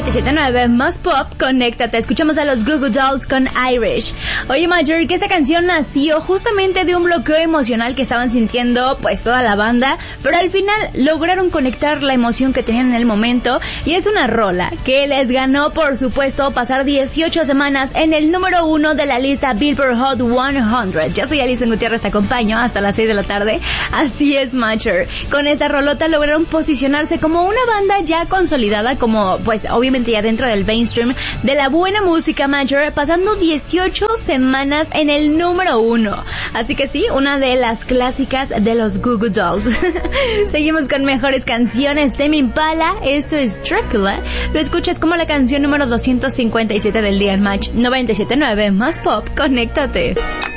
97.9 más pop, conéctate. Escuchamos a los Goo Goo Dolls con Irish. Oye, Major, que esta canción nació justamente de un bloqueo emocional que estaban sintiendo pues toda la banda, pero al final lograron conectar la emoción que tenían en el momento, y es una rola que les ganó, por supuesto, pasar 18 semanas en el número 1 de la lista Billboard Hot 100. Yo soy Alison Gutiérrez, te acompaño hasta las 6 de la tarde. Así es, Major. Con esta rolota lograron posicionarse como una banda ya consolidada, como pues obviamente ya dentro del mainstream de la buena música, Major, pasando 18 semanas en el número 1. Así que sí, una de las clásicas de los Goo Goo Dolls. Seguimos con mejores canciones. Tame Impala, esto es Dracula. Lo escuchas como la canción número 257 del día en Match 97.9 más pop, conéctate.